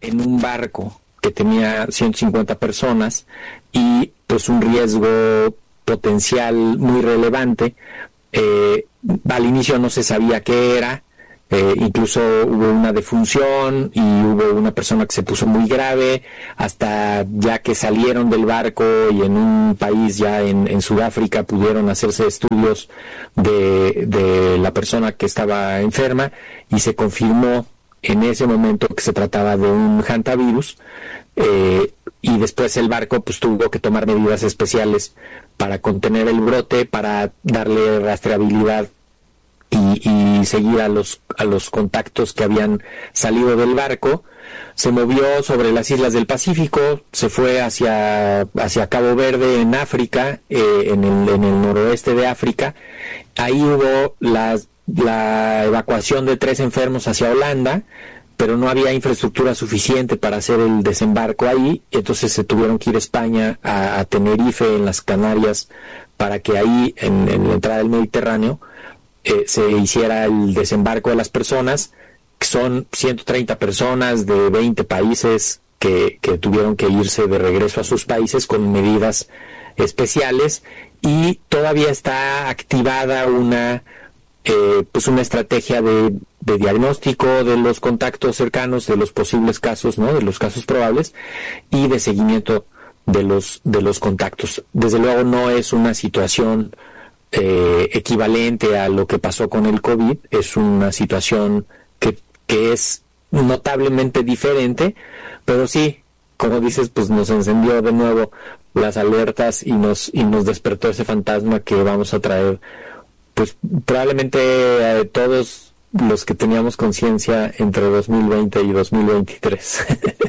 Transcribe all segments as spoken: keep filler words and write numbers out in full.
en un barco que tenía ciento cincuenta personas y pues un riesgo potencial muy relevante. Eh, al inicio no se sabía qué era, eh, incluso hubo una defunción y hubo una persona que se puso muy grave, hasta ya que salieron del barco y en un país ya en, en Sudáfrica pudieron hacerse estudios de, de la persona que estaba enferma y se confirmó en ese momento que se trataba de un hantavirus, eh, y después el barco pues tuvo que tomar medidas especiales para contener el brote, para darle rastreabilidad y, y seguir a los a los contactos que habían salido del barco. Se movió sobre las islas del Pacífico, se fue hacia hacia Cabo Verde en África, eh, en el en el noroeste de África. Ahí hubo las la evacuación de tres enfermos hacia Holanda, pero no había infraestructura suficiente para hacer el desembarco ahí, entonces se tuvieron que ir a España, a, a Tenerife, en las Canarias, para que ahí, en, en la entrada del Mediterráneo, eh, se hiciera el desembarco de las personas, que son ciento treinta personas de veinte países que, que tuvieron que irse de regreso a sus países con medidas especiales, y todavía está activada una Eh, pues una estrategia de, de diagnóstico de los contactos cercanos, de los posibles casos, ¿no? De los casos probables, y de seguimiento de los de los contactos. Desde luego no es una situación eh, equivalente a lo que pasó con el COVID, es una situación que, que es notablemente diferente, pero sí, como dices, pues nos encendió de nuevo las alertas y nos y nos despertó ese fantasma que vamos a traer, pues probablemente eh, todos los que teníamos conciencia entre dos mil veinte y dos mil veintitrés.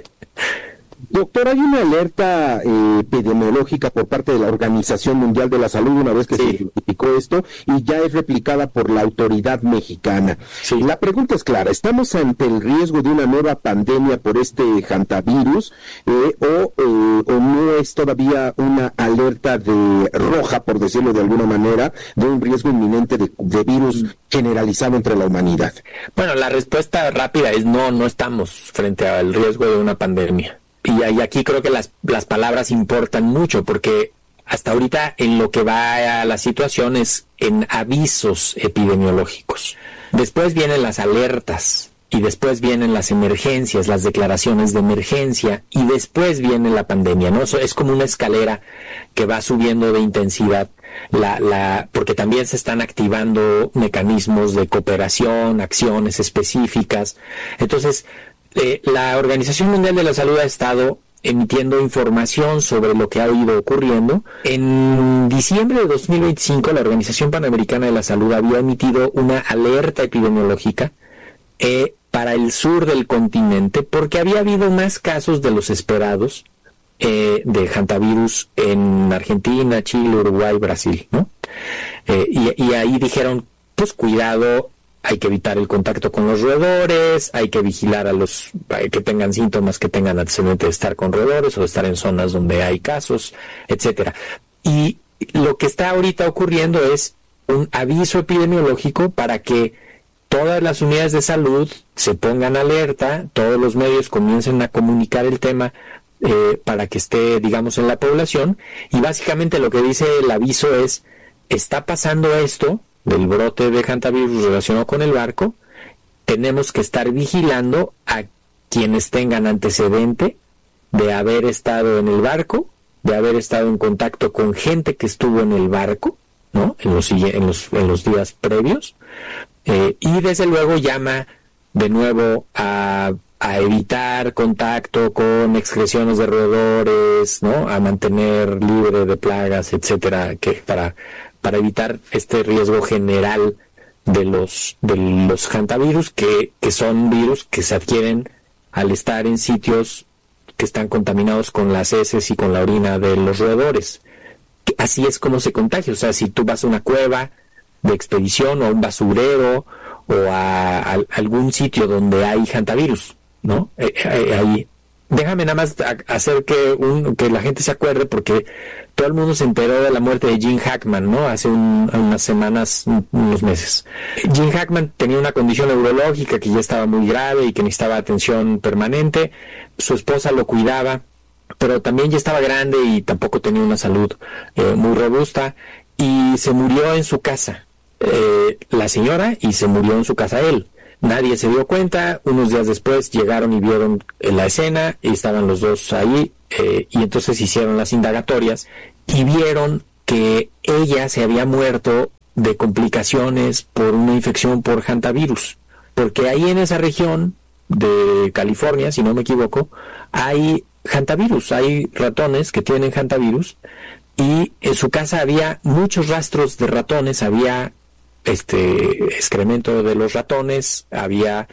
Doctor, hay una alerta eh, epidemiológica por parte de la Organización Mundial de la Salud una vez que sí. se identificó esto, y ya es replicada por la autoridad mexicana. Sí. La pregunta es clara: ¿estamos ante el riesgo de una nueva pandemia por este hantavirus eh, o, eh, o no es todavía una alerta de roja, por decirlo de alguna manera, de un riesgo inminente de, de virus generalizado entre la humanidad? Bueno, la respuesta rápida es no, no estamos frente al riesgo de una pandemia. Y, y aquí creo que las, las palabras importan mucho, porque hasta ahorita en lo que va a la situación es en avisos epidemiológicos. Después vienen las alertas, y después vienen las emergencias, las declaraciones de emergencia, y después viene la pandemia, ¿no? Eso es como una escalera que va subiendo de intensidad, la, la, porque también se están activando mecanismos de cooperación, acciones específicas. Entonces, Eh, la Organización Mundial de la Salud ha estado emitiendo información sobre lo que ha ido ocurriendo. En diciembre de dos mil veinticinco, la Organización Panamericana de la Salud había emitido una alerta epidemiológica eh, para el sur del continente, porque había habido más casos de los esperados eh, de hantavirus en Argentina, Chile, Uruguay, Brasil, ¿no? Eh, y, y ahí dijeron, pues cuidado, hay que evitar el contacto con los roedores, hay que vigilar a los que tengan síntomas, que tengan antecedentes de estar con roedores o de estar en zonas donde hay casos, etcétera. Y lo que está ahorita ocurriendo es un aviso epidemiológico para que todas las unidades de salud se pongan alerta, todos los medios comiencen a comunicar el tema eh, para que esté, digamos, en la población. Y básicamente lo que dice el aviso es: está pasando esto del brote de hantavirus relacionado con el barco, tenemos que estar vigilando a quienes tengan antecedente de haber estado en el barco, de haber estado en contacto con gente que estuvo en el barco, ¿no? En los, en los, en los días previos, eh, y desde luego llama de nuevo a, a evitar contacto con excreciones de roedores, ¿no? A mantener libre de plagas, etcétera, que para para evitar este riesgo general de los de los hantavirus, que, que son virus que se adquieren al estar en sitios que están contaminados con las heces y con la orina de los roedores. Así es como se contagia. O sea, si tú vas a una cueva de expedición o a un basurero o a, a algún sitio donde hay hantavirus, ¿no? Eh, eh, ahí. Déjame nada más hacer que, un, que la gente se acuerde, porque todo el mundo se enteró de la muerte de Gene Hackman, ¿no? Hace un, unas semanas, unos meses. Gene Hackman tenía una condición neurológica que ya estaba muy grave y que necesitaba atención permanente. Su esposa lo cuidaba, pero también ya estaba grande y tampoco tenía una salud eh, muy robusta, y se murió en su casa eh, la señora, y se murió en su casa él. Nadie se dio cuenta. Unos días después llegaron y vieron la escena y estaban los dos ahí, eh, y entonces hicieron las indagatorias y vieron que ella se había muerto de complicaciones por una infección por hantavirus, porque ahí en esa región de California, si no me equivoco, hay hantavirus, hay ratones que tienen hantavirus, y en su casa había muchos rastros de ratones, había este excremento de los ratones, había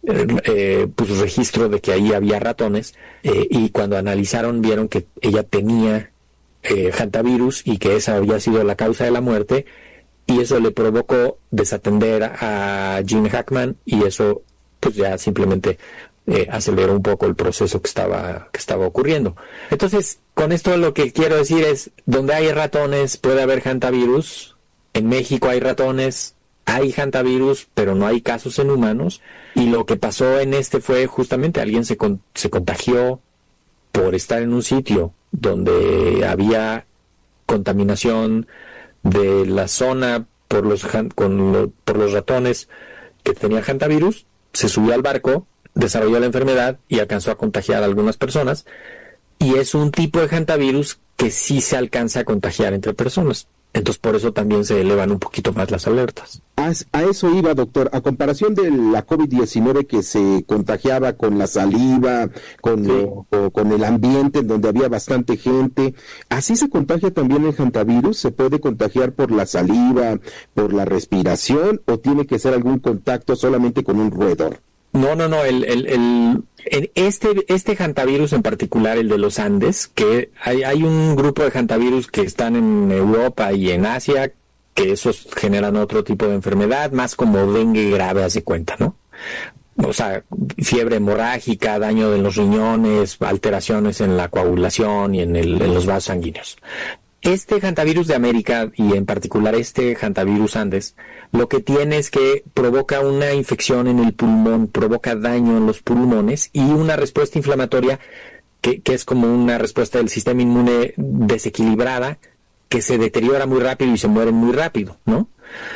eh, pues registro de que ahí había ratones, eh, y cuando analizaron vieron que ella tenía eh, hantavirus y que esa había sido la causa de la muerte, y eso le provocó desatender a Gene Hackman, y eso pues ya simplemente Eh, aceleró un poco el proceso que estaba que estaba ocurriendo. Entonces, con esto lo que quiero decir es, donde hay ratones puede haber hantavirus. En México hay ratones, hay hantavirus, pero no hay casos en humanos, y lo que pasó en este fue justamente alguien se, con, se contagió por estar en un sitio donde había contaminación de la zona por los, con lo, por los ratones que tenían hantavirus, se subió al barco, desarrolló la enfermedad y alcanzó a contagiar a algunas personas, y es un tipo de hantavirus que sí se alcanza a contagiar entre personas. Entonces por eso también se elevan un poquito más las alertas. A, a eso iba, doctor. A comparación de la covid diecinueve, que se contagiaba con la saliva, con, sí. lo, o, con el ambiente en donde había bastante gente, ¿así se contagia también el hantavirus? ¿Se puede contagiar por la saliva, por la respiración, o tiene que ser algún contacto solamente con un roedor? No, no, no, el, el, el, el, este, este hantavirus en particular, el de los Andes, que hay, hay un grupo de hantavirus que están en Europa y en Asia, que esos generan otro tipo de enfermedad, más como dengue grave, hace cuenta, ¿no? O sea, fiebre hemorrágica, daño de los riñones, alteraciones en la coagulación y en, el, en los vasos sanguíneos. Este hantavirus de América, y en particular este hantavirus Andes, lo que tiene es que provoca una infección en el pulmón, provoca daño en los pulmones y una respuesta inflamatoria que, que es como una respuesta del sistema inmune desequilibrada, que se deteriora muy rápido y se muere muy rápido, ¿no?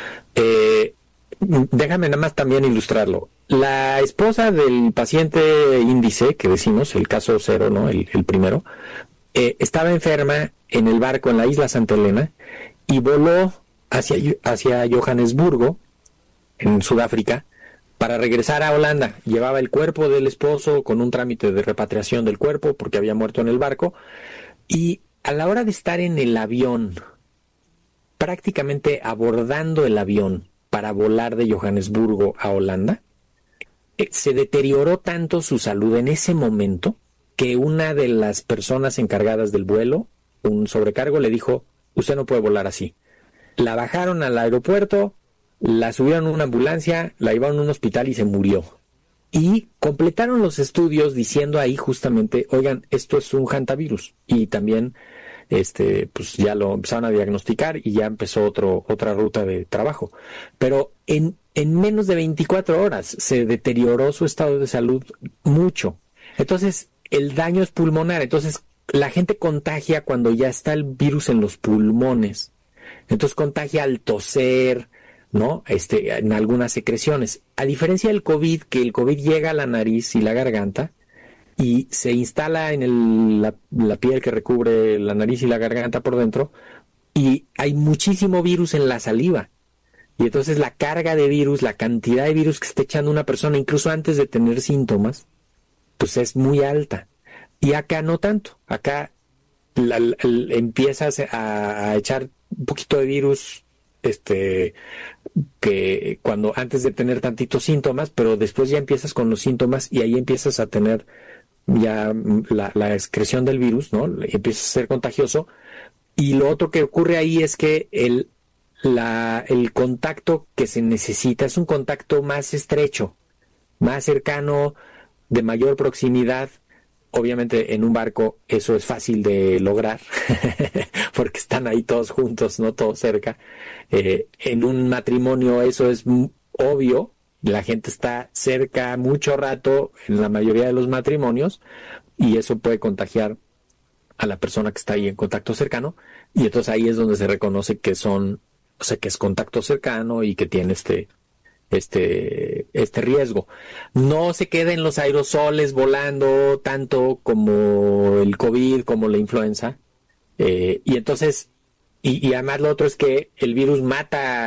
Eh, déjame nada más también ilustrarlo. La esposa del paciente índice, que decimos, el caso cero, ¿no? El, el primero, eh, estaba enferma en el barco en la isla Santa Elena y voló hacia, hacia Johannesburgo, en Sudáfrica, para regresar a Holanda. Llevaba el cuerpo del esposo con un trámite de repatriación del cuerpo porque había muerto en el barco, y a la hora de estar en el avión, prácticamente abordando el avión para volar de Johannesburgo a Holanda, eh, se deterioró tanto su salud en ese momento que una de las personas encargadas del vuelo, un sobrecargo, le dijo: usted no puede volar así. La bajaron al aeropuerto, la subieron a una ambulancia, la llevaron a un hospital y se murió. Y completaron los estudios diciendo ahí justamente, oigan, esto es un hantavirus. Y también este, pues ya lo empezaron a diagnosticar y ya empezó otro, otra ruta de trabajo. Pero en, en menos de veinticuatro horas se deterioró su estado de salud mucho. Entonces, el daño es pulmonar. Entonces, la gente contagia cuando ya está el virus en los pulmones. Entonces contagia al toser, ¿no? Este, en algunas secreciones. A diferencia del COVID, que el COVID llega a la nariz y la garganta y se instala en el, la, la piel que recubre la nariz y la garganta por dentro, y hay muchísimo virus en la saliva. Y entonces la carga de virus, la cantidad de virus que está echando una persona, incluso antes de tener síntomas, pues es muy alta. Y acá no tanto. Acá la, la, la, empiezas a, a echar un poquito de virus este que cuando antes de tener tantitos síntomas, pero después ya empiezas con los síntomas y ahí empiezas a tener ya la, la excreción del virus, ¿no? Empieza a ser contagioso. Y lo otro que ocurre ahí es que el, la, el contacto que se necesita es un contacto más estrecho, más cercano, de mayor proximidad, obviamente en un barco eso es fácil de lograr porque están ahí todos juntos, no todos cerca. Eh, en un matrimonio eso es obvio, la gente está cerca mucho rato en la mayoría de los matrimonios y eso puede contagiar a la persona que está ahí en contacto cercano, y entonces ahí es donde se reconoce que son, o sea, que es contacto cercano y que tiene este este este riesgo. No se queden los aerosoles volando tanto como el COVID, como la influenza, eh, y entonces y, y además lo otro es que el virus mata